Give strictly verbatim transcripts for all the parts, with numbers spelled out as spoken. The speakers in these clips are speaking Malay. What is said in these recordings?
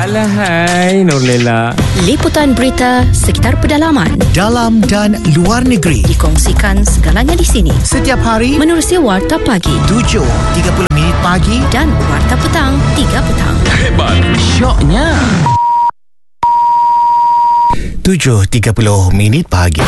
Alahai Nurlela. Liputan berita sekitar pedalaman, dalam dan luar negeri dikongsikan segalanya di sini. Setiap hari menerusi Warta Pagi tujuh tiga puluh minit pagi dan Warta Petang tiga petang. Hebat syoknya. tujuh tiga puluh minit pagi.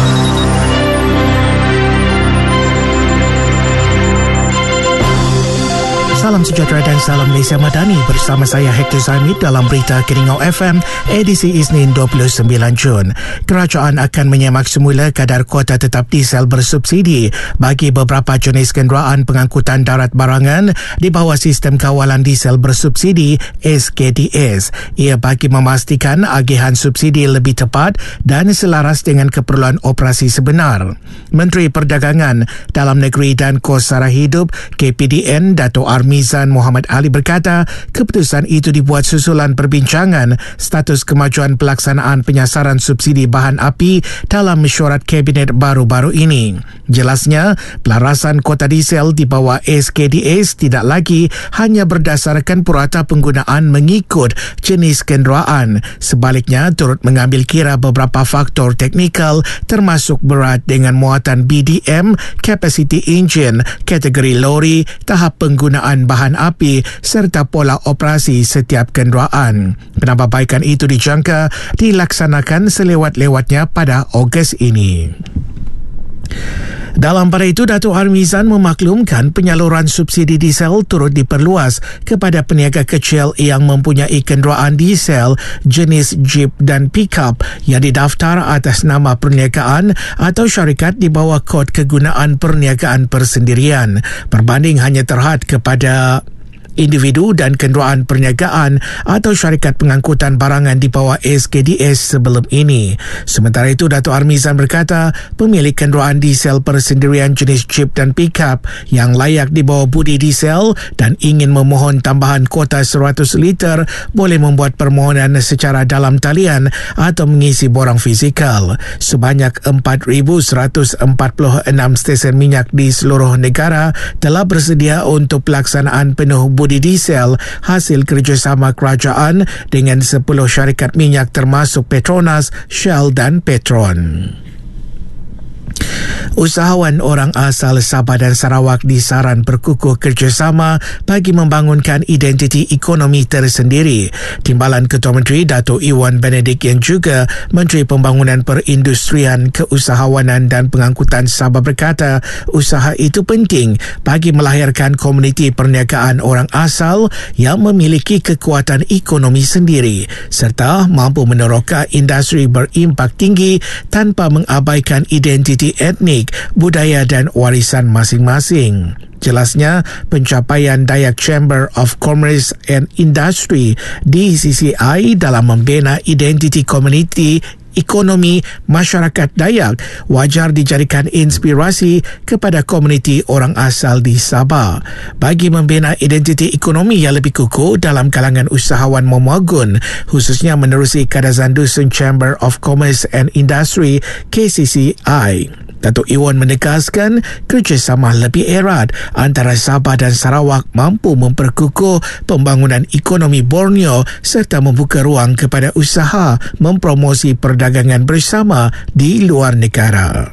Salam sejahtera dan salam Malaysia Madani, bersama saya Hector Zaimid dalam berita Keningau F M edisi Isnin dua puluh sembilan Jun. Kerajaan akan menyemak semula kadar kuota tetap diesel bersubsidi bagi beberapa jenis kenderaan pengangkutan darat barangan di bawah sistem kawalan diesel bersubsidi S K D S. Ia bagi memastikan agihan subsidi lebih tepat dan selaras dengan keperluan operasi sebenar. Menteri Perdagangan, Dalam Negeri dan Kos Sara Hidup K P D N Dato' Armizan Muhammad Ali berkata, keputusan itu dibuat susulan perbincangan status kemajuan pelaksanaan penyasaran subsidi bahan api dalam mesyuarat Kabinet baru-baru ini. Jelasnya, pelarasan kuota diesel di bawah S K D S tidak lagi hanya berdasarkan purata penggunaan mengikut jenis kenderaan. Sebaliknya, turut mengambil kira beberapa faktor teknikal termasuk berat dengan muatan B D M, capacity engine, kategori lori, tahap penggunaan bahan api serta pola operasi setiap kenderaan. Penambahbaikan itu dijangka dilaksanakan selewat-lewatnya pada Ogos ini. Dalam pada itu, Dato' Armizan memaklumkan penyaluran subsidi diesel turut diperluas kepada peniaga kecil yang mempunyai kenderaan diesel jenis Jeep dan Pickup yang didaftar atas nama perniagaan atau syarikat di bawah kod kegunaan perniagaan persendirian, berbanding hanya terhad kepada individu dan kenderaan perniagaan atau syarikat pengangkutan barangan di bawah S K D S sebelum ini. Sementara itu, Dato' Armizan berkata, pemilik kenderaan diesel persendirian jenis Jeep dan Pickup yang layak di bawah budi diesel dan ingin memohon tambahan kuota seratus liter boleh membuat permohonan secara dalam talian atau mengisi borang fizikal. Sebanyak empat ribu seratus empat puluh enam stesen minyak di seluruh negara telah bersedia untuk pelaksanaan penuh budi di diesel hasil kerjasama kerajaan dengan sepuluh syarikat minyak termasuk Petronas, Shell dan Petron. Usahawan orang asal Sabah dan Sarawak disaran berkukuh kerjasama bagi membangunkan identiti ekonomi tersendiri. Timbalan Ketua Menteri Dato' Iwan Benedik yang juga Menteri Pembangunan Perindustrian, Keusahawanan dan Pengangkutan Sabah berkata, usaha itu penting bagi melahirkan komuniti perniagaan orang asal yang memiliki kekuatan ekonomi sendiri serta mampu meneroka industri berimpak tinggi tanpa mengabaikan identiti etnik, budaya dan warisan masing-masing. Jelasnya, pencapaian Dayak Chamber of Commerce and Industry D C C I dalam membina identiti komuniti ekonomi masyarakat Dayak wajar dijadikan inspirasi kepada komuniti orang asal di Sabah. Bagi membina identiti ekonomi yang lebih kukuh dalam kalangan usahawan memagun, khususnya menerusi Kadazan Dusun Chamber of Commerce and Industry K C C I. Dato' Iwan menegaskan kerjasama lebih erat antara Sabah dan Sarawak mampu memperkukuh pembangunan ekonomi Borneo serta membuka ruang kepada usaha mempromosi perdagangan bersama di luar negara.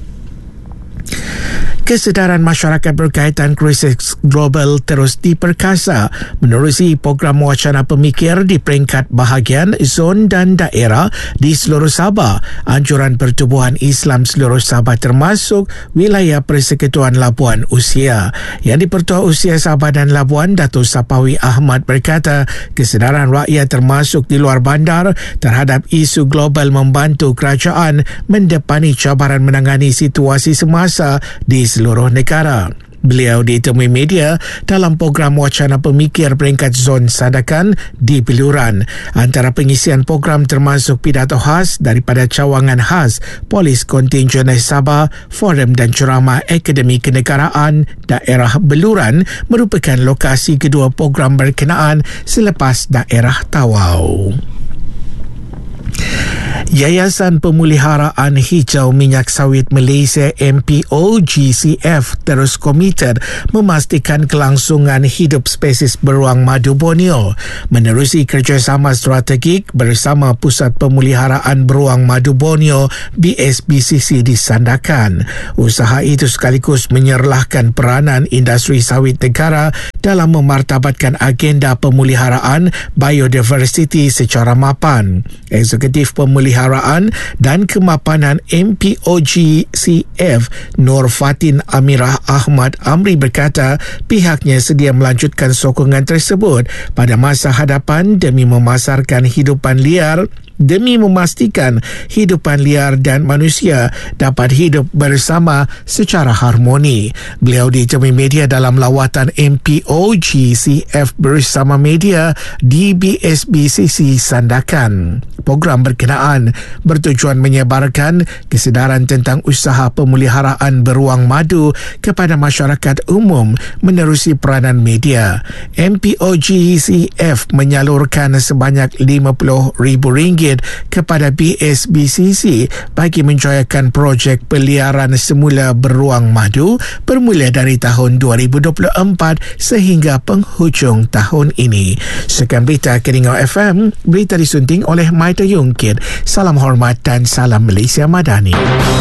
Kesedaran masyarakat berkaitan krisis global terus diperkasa menerusi program wacana pemikir di peringkat bahagian zon dan daerah di seluruh Sabah. Anjuran Pertubuhan Islam seluruh Sabah termasuk wilayah Persekutuan Labuan Usia. Yang di-Pertua Usia Sabah dan Labuan, Dato' Sapawi Ahmad berkata, kesedaran rakyat termasuk di luar bandar terhadap isu global membantu kerajaan mendepani cabaran menangani situasi semasa di seluruh negara. Beliau ditemui media dalam program wacana pemikir peringkat zon Sadakan di Beluran. Antara pengisian program termasuk pidato khas daripada cawangan khas Polis Kontingen Sabah, forum dan ceramah Akademi Kenegaraan daerah Beluran merupakan lokasi kedua program berkenaan selepas daerah Tawau. Yayasan Pemeliharaan Hijau Minyak Sawit Malaysia M P O G C F terus komited memastikan kelangsungan hidup spesies beruang madu Borneo menerusi kerjasama strategik bersama Pusat Pemeliharaan Beruang Madu Borneo B S B C C di Sandakan. Usaha itu sekaligus menyerlahkan peranan industri sawit negara dalam memartabatkan agenda pemeliharaan biodiversiti secara mapan. Eksekutif Pemeliharaan dan Kemapanan M P O G C F Nur Fatin Amirah Ahmad Amri berkata pihaknya sedia melanjutkan sokongan tersebut pada masa hadapan demi memasarkan hidupan liar demi memastikan hidupan liar dan manusia dapat hidup bersama secara harmoni. Beliau ditemui media dalam lawatan M P O G C F bersama media di B S B C C Sandakan. Program berkenaan bertujuan menyebarkan kesedaran tentang usaha pemeliharaan beruang madu kepada masyarakat umum menerusi peranan media. M P O G C F menyalurkan sebanyak lima puluh ribu ringgit kepada B S B C C bagi menjayakan projek peliaran semula beruang madu bermula dari tahun dua ribu dua puluh empat sehingga penghujung tahun ini. Sekian berita Keningau F M, berita disunting oleh Maida Yungkit. Salam hormat dan salam Malaysia Madani.